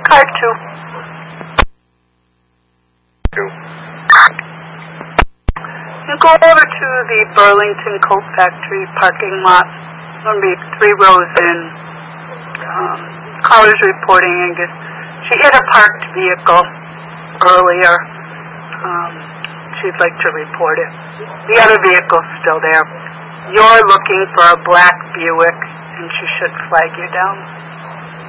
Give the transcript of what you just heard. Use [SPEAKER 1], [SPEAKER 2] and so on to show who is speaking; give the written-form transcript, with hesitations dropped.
[SPEAKER 1] Car 2. You go over to the Burlington Coat Factory parking lot. There'll be 3 rows in. Caller's reporting, I guess. She hit a parked vehicle earlier. She'd like to report it. The other vehicle's still there. You're looking for a black Buick, and she should flag you down.